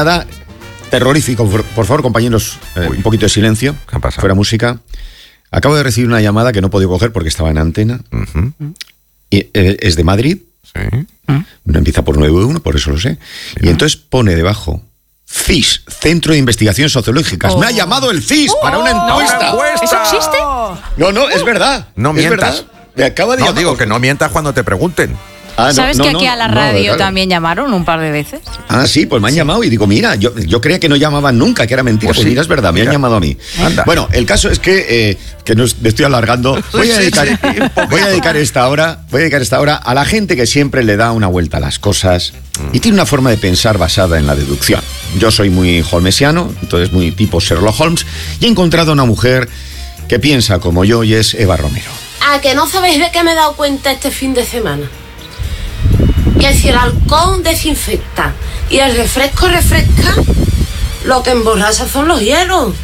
nada, terrorífico. Por favor, compañeros, un poquito de silencio. ¿Qué ha pasado? Fuera música. Acabo de recibir una llamada que no he podido coger porque estaba en antena. Uh-huh. Y, es de Madrid. Sí. No empieza por 91, por eso lo sé. Mira. Y entonces pone debajo: CIS, Centro de Investigaciones Sociológicas. Me ha llamado el CIS para una encuesta. ¿Eso existe? No, es verdad. No es mientas. verdad. Me acaba de No, llamar. digo que no mientas cuando te pregunten. ¿Sabes que aquí a la radio claro. también llamaron un par de veces? Ah, sí, pues me han llamado y digo, mira, yo creía que no llamaban nunca, que era mentira. Pues sí. mira, es verdad, me han llamado a mí. Anda. Bueno, el caso es que no me estoy alargando. Voy a dedicar esta hora a la gente que siempre le da una vuelta a las cosas y tiene una forma de pensar basada en la deducción. Yo soy muy holmesiano, entonces muy tipo Sherlock Holmes, y he encontrado a una mujer que piensa como yo y es Eva Romero. ¿A que no sabéis de qué me he dado cuenta este fin de semana? Que si el alcohol desinfecta y el refresco refresca, lo que emborracha son los hielos.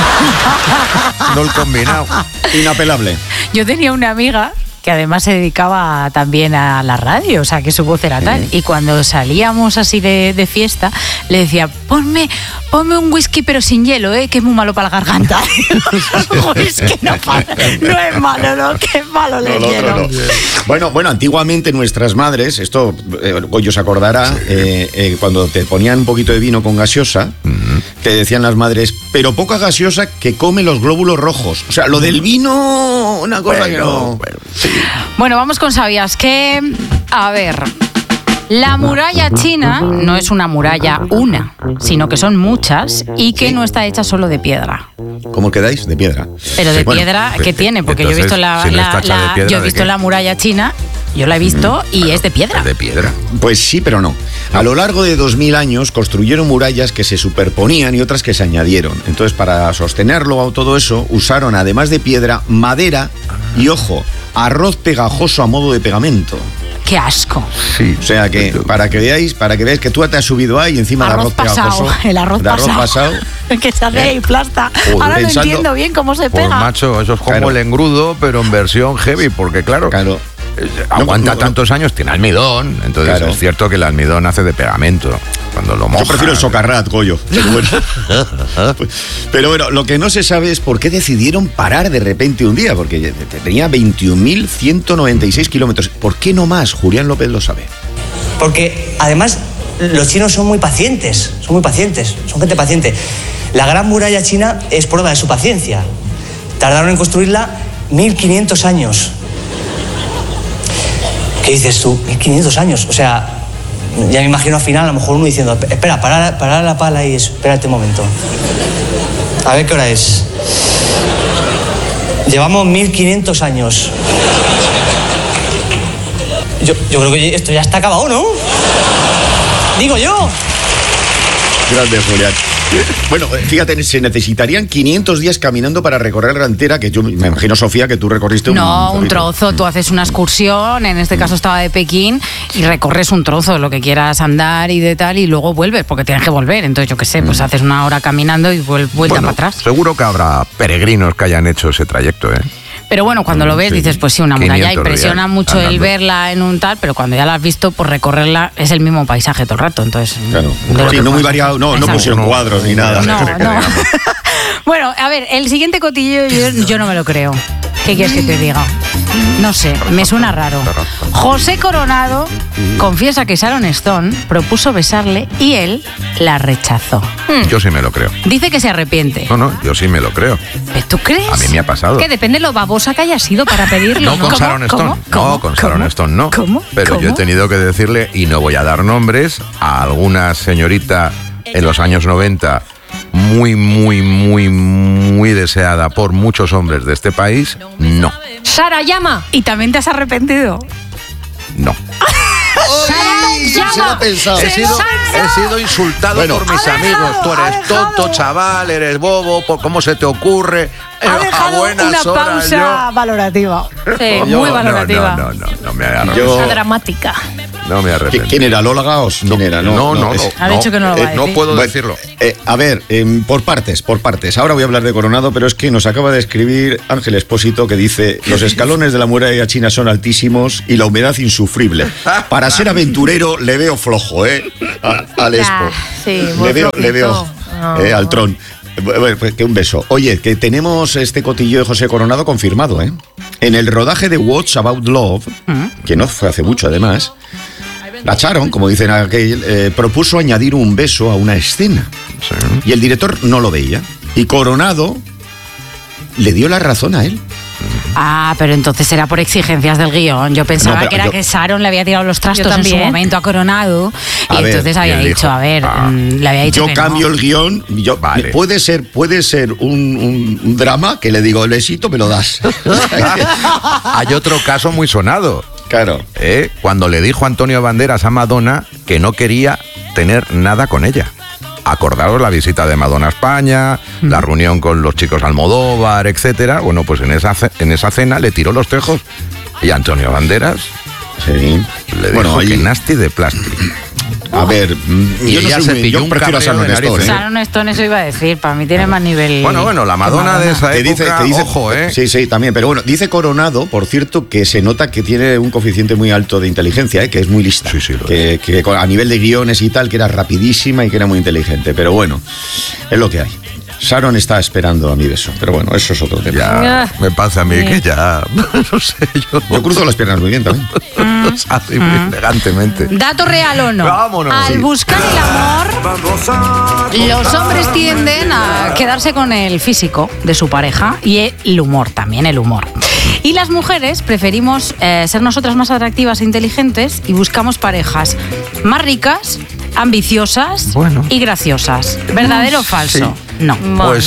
No el combinado. Inapelable. Yo tenía una amiga que además se dedicaba también a la radio, o sea, que su voz era tal. Y cuando salíamos así de fiesta, le decía, ponme un whisky pero sin hielo, que es muy malo para la garganta. Whisky no es malo, ¿no? Que es malo el hielo. No. Bueno, antiguamente nuestras madres, esto Goyo se acordará, cuando te ponían un poquito de vino con gaseosa, te decían las madres, pero poca gaseosa que come los glóbulos rojos. O sea, lo del vino, una cosa que no... Bueno, vamos con ¿sabías qué? A ver, la muralla china no es una muralla una, sino que son muchas y que no está hecha solo de piedra. ¿Cómo quedáis? De piedra. Pero de Bueno, piedra, ¿qué tiene? Porque entonces, yo he visto si no está hecha de piedra, yo he ¿de visto qué? la muralla china, yo la he visto y es de piedra. Es de piedra. Pues sí, pero no. A lo largo de 2000 años construyeron murallas que se superponían y otras que se añadieron. Entonces, para sostenerlo todo eso, usaron además de piedra, madera y, ojo, arroz pegajoso a modo de pegamento. ¡Qué asco! Sí. O sea que, para que veáis que tú te has subido ahí encima del arroz pegajoso. El arroz pasado. Que se hace ahí plasta. Joder, Ahora no pensando- entiendo bien cómo se Pues pega. macho, eso es como Claro. el engrudo, pero en versión heavy, porque claro. Aguanta No. tantos años, tiene almidón. Entonces Claro. es cierto que el almidón hace de pegamento. Cuando lo mojas. Yo prefiero el socarrat, Goyo. Pero bueno, lo que no se sabe es por qué decidieron parar de repente un día, porque tenía 21.196 kilómetros. ¿Por qué no más? Julián López lo sabe. Porque además los chinos son muy pacientes, son gente paciente. La Gran Muralla China es prueba de su paciencia. Tardaron en construirla 1500 años. ¿Qué dices tú? 1500 años. O sea, ya me imagino al final a lo mejor uno diciendo, espera, para la pala y espérate un momento. A ver qué hora es. Llevamos 1500 años. Yo creo que esto ya está acabado, ¿no? Digo yo. Grande, Julián. Bueno, fíjate, se necesitarían 500 días caminando para recorrer la entera, que yo me imagino, Sofía, que tú recorriste un trozo. Tú haces una excursión, en este caso estaba de Pekín, y recorres un trozo, lo que quieras andar y de tal, y luego vuelves, porque tienes que volver. Entonces, yo qué sé, pues haces una hora caminando y vuelta para atrás. Seguro que habrá peregrinos que hayan hecho ese trayecto, ¿eh? Pero bueno, cuando lo ves Sí. dices, pues sí, una muralla 500 impresiona días mucho el andando. verla en un tal, pero cuando ya la has visto, pues recorrerla es el mismo paisaje todo el rato. Entonces, Claro. de lo Sí, que no muy pasa. variado, no Exacto. pusieron cuadros ni nada. No. Bueno, a ver, el siguiente cotillo yo no me lo creo. ¿Qué quieres que te diga? No sé, me suena raro. José Coronado confiesa que Sharon Stone propuso besarle y él la rechazó. Yo sí me lo creo. Dice que se arrepiente. No, yo sí me lo creo. ¿Tú crees? A mí me ha pasado. Que depende lo babosa que haya sido para pedirlo. No con Sharon Stone. No, con Sharon Stone no. ¿Cómo? Pero yo he tenido que decirle, y no voy a dar nombres, a alguna señorita en los años 90 muy, muy, muy, muy deseada por muchos hombres de este país, no. Sara, llama. ¿Y también te has arrepentido? No. Se lo ha pensado. He sido insultado por mis amigos. Tú eres tonto, chaval, eres bobo, ¿cómo se te ocurre? Ha dejado buenas una horas, pausa valorativa. Sí, yo- muy valorativa. No me agarro. Yo- dramática. No me arrepiento. ¿Quién era? ¿Lola Gaos? ¿Quién era? No. Ha dicho que no lo va a decir. No puedo Bueno, decirlo. A ver, por partes. Ahora voy a hablar de Coronado, pero es que nos acaba de escribir Ángel Espósito que dice: los escalones de la muralla china son altísimos y la humedad insufrible. Para ser aventurero le veo flojo, al Expo. Sí, muy le veo al Tron. Bueno, pues que un beso. Oye, que tenemos este cotillo de José Coronado confirmado, ¿eh? En el rodaje de What's About Love, que no fue hace mucho además, la Sharon, como dicen aquel, propuso añadir un beso a una escena. Sí. Y el director no lo veía. Y Coronado le dio la razón a él. Ah, pero entonces era por exigencias del guión. Yo pensaba No, que era que Sharon le había tirado los trastos en su momento a Coronado A y ver, entonces había y él dicho, dijo, le había dicho Yo que cambio no. el guión. Vale. Puede ser un drama que le digo, Lesito, me lo das. Hay otro caso muy sonado. Claro. Cuando le dijo Antonio Banderas a Madonna que no quería tener nada con ella. Acordaros la visita de Madonna a España, la reunión con los chicos Almodóvar, etcétera. Bueno, pues en esa cena le tiró los tejos y Antonio Banderas Sí. le dijo que nasty de plástico. A ver, Y ella se pilló un prefiero a cabreo Sharon de Stone, narices. Sharon Stone, eso iba a decir, para mí tiene más nivel. Bueno, la Madonna de esa época, ojo, Sí, también, pero bueno, dice Coronado, por cierto, que se nota que tiene un coeficiente muy alto de inteligencia, que es muy lista. Sí, lo que a nivel de guiones y tal, que era rapidísima y que era muy inteligente, pero bueno, es lo que hay. Sharon está esperando a mi beso, pero bueno, eso es otro tema. Ya, me pasa a mí que ya, no sé, Yo cruzo las piernas muy bien también. así muy elegantemente. ¿Dato real o no? Vámonos. Al Sí. buscar el amor, los hombres tienden a quedarse con el físico de su pareja y el humor, también el humor. Y las mujeres preferimos ser nosotras más atractivas e inteligentes y buscamos parejas más ricas, ambiciosas y graciosas. ¿Verdadero o falso? No. Pues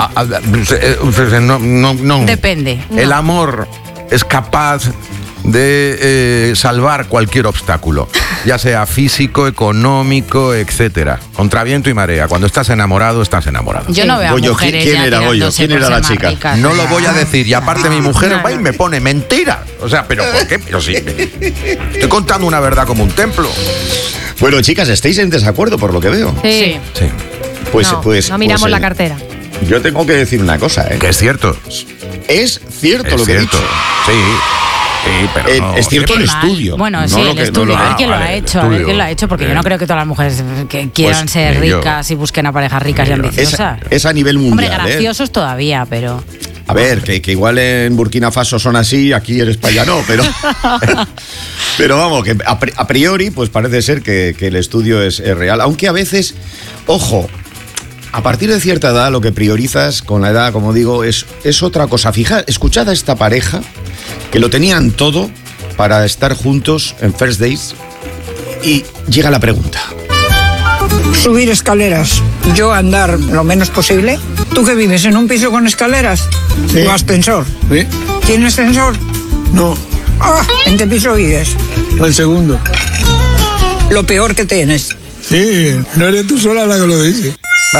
no. Depende. El amor es capaz de salvar cualquier obstáculo, ya sea físico, económico, etcétera. Contra viento y marea. Cuando estás enamorado, estás enamorado. Yo no veo a Goyo, mujeres ¿quién ya era Goyo? tirándose ¿Quién por era la ser más chica? ricas. No lo voy a decir. Y aparte mi mujer va y me pone mentira. O sea, ¿pero por qué? Pero sí, estoy contando una verdad como un templo. Bueno, chicas, estáis en desacuerdo por lo que veo. Sí. Sí. No miramos la cartera. Yo tengo que decir una cosa, Que es cierto. Es cierto Es lo que he cierto. dicho. Sí, pero no. Es cierto el estudio. Bueno, no sí, lo el que- no estudio, lo que- a ver quién lo vale, ha el hecho, a ver estudio. quién lo ha hecho, porque yo no creo que todas las mujeres que quieran Pues, ser ni yo. ricas y busquen a parejas ricas y Ni yo. ambiciosas. Es a nivel Hombre, mundial. graciosos todavía, pero... A ver, que igual en Burkina Faso son así, aquí en España no, pero pero vamos, que a priori pues parece ser que el estudio es real, aunque a veces, ojo, a partir de cierta edad lo que priorizas con la edad, como digo, es otra cosa. Escuchad a esta pareja que lo tenían todo para estar juntos en First Dates y llega la pregunta. Subir escaleras, yo andar lo menos posible. ¿Tú que vives en un piso con escaleras? Sí. ¿O ascensor? ¿Sí? ¿Tienes ascensor? No, ¿En qué piso vives? el segundo. Lo peor que tienes. Sí, no eres tú sola la que lo dice.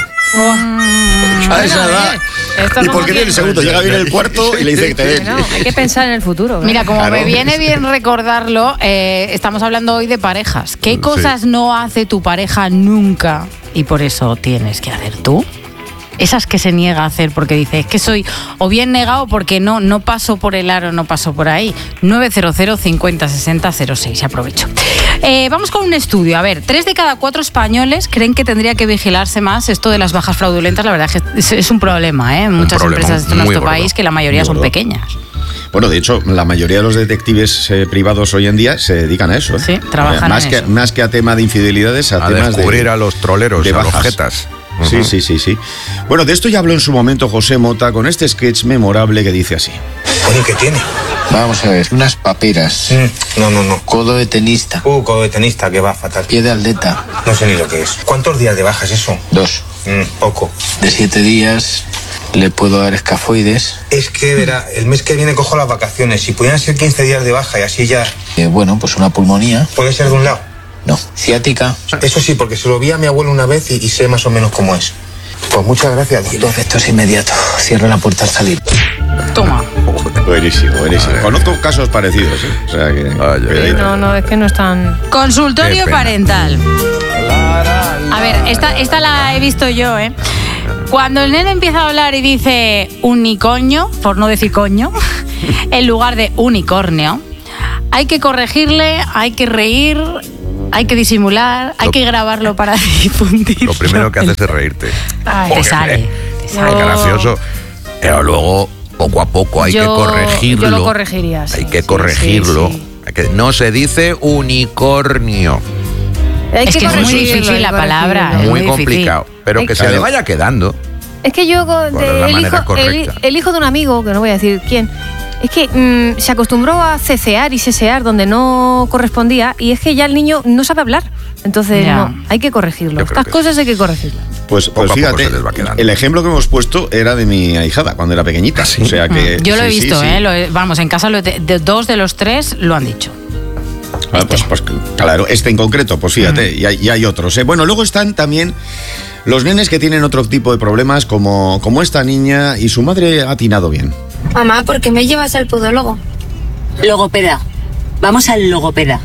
A esa edad. Esto ¿Y como por qué que- tiene el segundo? Llega bien el cuarto y le dice que te den. Bueno, hay que pensar en el futuro. Mira, como Claro. me viene bien recordarlo, estamos hablando hoy de parejas. ¿Qué cosas no hace tu pareja nunca y por eso tienes que hacer tú? Esas que se niega a hacer porque dice, es que soy o bien negado porque no paso por el aro, no paso por ahí. 900 50 60 06, aprovecho. Vamos con un estudio. A ver, 3 de cada 4 españoles creen que tendría que vigilarse más esto de las bajas fraudulentas. La verdad es que es un problema, ¿eh? Muchas problema, empresas de muy nuestro gordo, país que la mayoría muy son gordo. pequeñas. Bueno, de hecho, la mayoría de los detectives privados hoy en día se dedican a eso. ¿eh? Sí, trabajan más en que, eso. Más que a tema de infidelidades, a A temas descubrir de, a los troleros, de a los bajas. jetas. Sí, sí, sí, sí. Bueno, de esto ya habló en su momento José Mota con este sketch memorable que dice así. Oye, ¿qué tiene? Vamos a ver, unas paperas, No. codo de tenista, Codo de tenista que va fatal. pie de atleta, No sé ni lo que es. ¿Cuántos días de baja es eso? 2. Poco. De 7 días le puedo dar escafoides. Es que, verá, el mes que viene cojo las vacaciones. Si pudieran ser 15 días de baja y así ya... Bueno, pues una pulmonía. ¿Puede ser de un lado? No. Ciática. Eso sí, porque se lo vi a mi abuelo una vez y sé más o menos cómo es. Pues muchas gracias, Y doctor. los efectos inmediatos. Cierro la puerta al salir. Toma. Buenísimo. Conozco casos parecidos, ¿eh? O sea que... No, es que no están... Consultorio parental. A ver, esta la he visto yo, ¿eh? Cuando el nene empieza a hablar y dice unicoño, por no decir coño, en lugar de unicornio, hay que corregirle, hay que reír, hay que disimular, hay que grabarlo para difundir. Lo primero que haces es reírte. Te sale. Es gracioso. Pero luego, poco a poco, hay que corregirlo. Yo lo corregiría. Hay que corregirlo. Sí. No se dice unicornio. Es que es muy difícil la palabra. Muy complicado. Pero que se le vaya quedando. Es que yo, el hijo de un amigo, que no voy a decir quién, es que se acostumbró a cecear y sesear donde no correspondía, y es que ya el niño no sabe hablar. Entonces, no, hay que corregirlo. Estas cosas hay que corregirlas. Pues fíjate, el ejemplo que hemos puesto era de mi ahijada cuando era pequeñita. ¿Sí? O sea que, yo lo he visto, vamos, en casa dos de los tres lo han dicho. Pues claro, este en concreto, pues fíjate, y hay otros. Bueno, luego están también los nenes que tienen otro tipo de problemas, como esta niña, y su madre ha atinado bien. Mamá, ¿por qué me llevas al podólogo? Logopeda. Vamos al logopeda.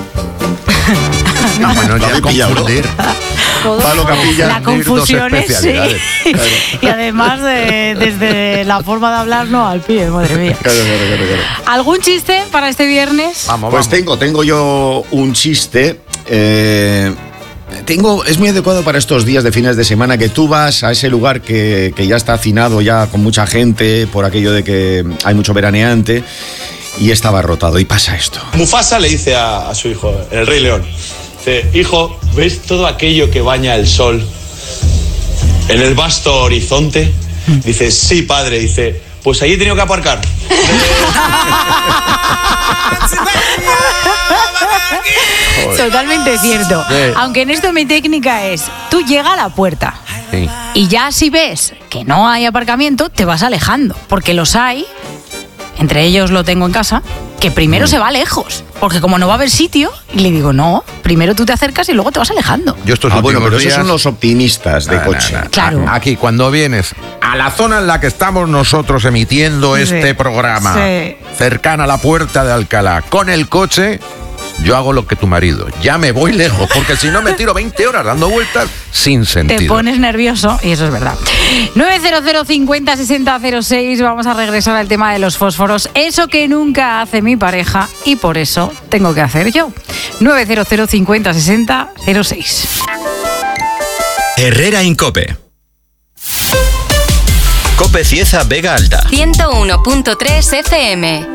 Bueno, ya confundir. Pablo Capilla. La confusión es, sí. Claro. Y además, desde la forma de hablar, no al pie, madre mía. Claro. ¿Algún chiste para este viernes? Vamos. Tengo yo un chiste. Es muy adecuado para estos días de fines de semana, que tú vas a ese lugar que ya está hacinado, ya con mucha gente, por aquello de que hay mucho veraneante, y está abarrotado, y pasa esto. Mufasa le dice a su hijo, el Rey León, dice: hijo, ¿ves todo aquello que baña el sol en el vasto horizonte? Dice: sí, padre. Dice: pues allí he tenido que aparcar. Totalmente cierto. Sí. Aunque en esto mi técnica es, tú llegas a la puerta, sí, y ya si ves que no hay aparcamiento, te vas alejando, porque los hay, entre ellos lo tengo en casa, que primero se va lejos, porque como no va a haber sitio, y le digo, no, primero tú te acercas y luego te vas alejando. Yo bueno, pero esos son los optimistas de coche. Claro. Aquí, cuando vienes a la zona en la que estamos nosotros emitiendo este programa, cercana a la puerta de Alcalá, con el coche, yo hago lo que tu marido, ya me voy lejos, porque si no me tiro 20 horas dando vueltas sin sentido. Te pones nervioso, y eso es verdad. 900 50 60 06, vamos a regresar al tema de los fósforos, eso que nunca hace mi pareja y por eso tengo que hacer yo. 900 50 60 06. Herrera Incope. Cope Cieza Vega Alta. 101.3 FM.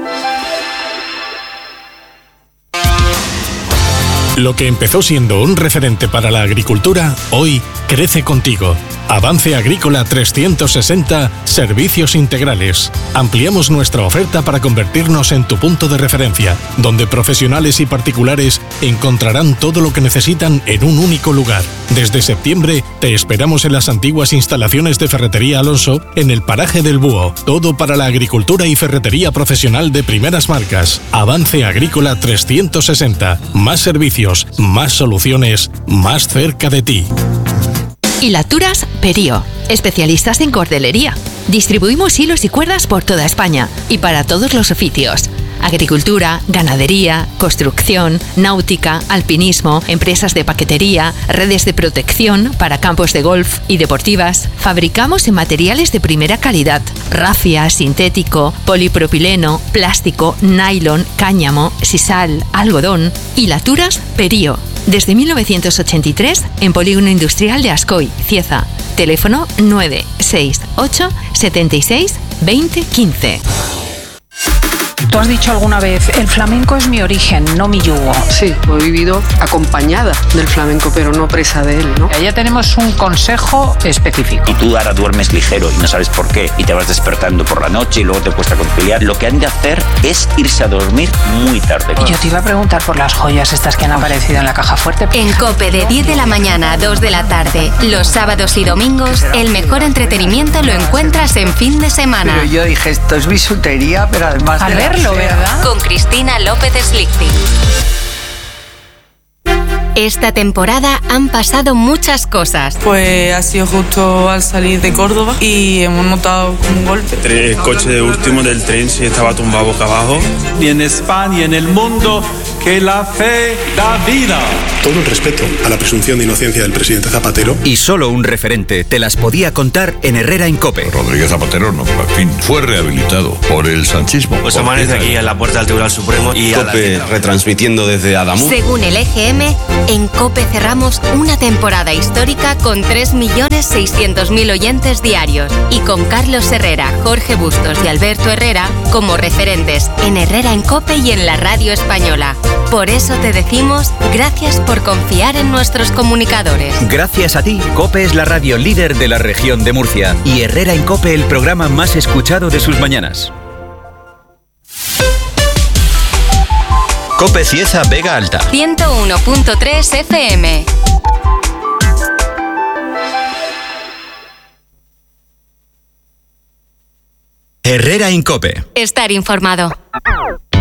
Lo que empezó siendo un referente para la agricultura, hoy crece contigo. Avance Agrícola 360, servicios integrales. Ampliamos nuestra oferta para convertirnos en tu punto de referencia, donde profesionales y particulares encontrarán todo lo que necesitan en un único lugar. Desde septiembre te esperamos en las antiguas instalaciones de Ferretería Alonso, en el paraje del Búho. Todo para la agricultura y ferretería profesional de primeras marcas. Avance Agrícola 360. Más servicios, más soluciones, más cerca de ti. Hilaturas Perío, especialistas en cordelería. Distribuimos hilos y cuerdas por toda España y para todos los oficios. Agricultura, ganadería, construcción, náutica, alpinismo, empresas de paquetería, redes de protección para campos de golf y deportivas. Fabricamos en materiales de primera calidad: rafia, sintético, polipropileno, plástico, nylon, cáñamo, sisal, algodón. Hilaturas Perío. Desde 1983 en Polígono Industrial de Ascoy, Cieza. Teléfono 968 76 20 15. Tú has dicho alguna vez, el flamenco es mi origen, no mi yugo. Sí, he vivido acompañada del flamenco, pero no presa de él, ¿no? Ya tenemos un consejo específico. Y tú ahora duermes ligero y no sabes por qué, y te vas despertando por la noche y luego te cuesta conciliar. Lo que han de hacer es irse a dormir muy tarde. Y yo te iba a preguntar por las joyas estas que han aparecido en la caja fuerte. En COPE, de 10 de la mañana a 2 de la tarde, los sábados y domingos, el mejor entretenimiento lo encuentras en fin de semana. Pero yo dije, esto es bisutería, pero además ¿verdad? Con Cristina López Slichting. Esta temporada han pasado muchas cosas. Pues ha sido justo al salir de Córdoba y hemos notado como un golpe. El coche de último del tren se estaba tumbado boca abajo. Y en España y en el mundo, que la fe da vida. Todo el respeto a la presunción de inocencia del presidente Zapatero. Y solo un referente te las podía contar en Herrera en COPE. Rodríguez Zapatero, no, en fin, fue rehabilitado por el sanchismo. Pues amanece aquí en la puerta del Tribunal Supremo y COPE retransmitiendo desde Adamuz. Según el EGM, en COPE cerramos una temporada histórica con 3.600.000 oyentes diarios y con Carlos Herrera, Jorge Bustos y Alberto Herrera como referentes en Herrera en COPE y en la radio española. Por eso te decimos gracias por confiar en nuestros comunicadores. Gracias a ti, COPE es la radio líder de la región de Murcia y Herrera en COPE el programa más escuchado de sus mañanas. COPE Cieza Vega Alta 101.3 FM. Herrera en COPE. Estar informado.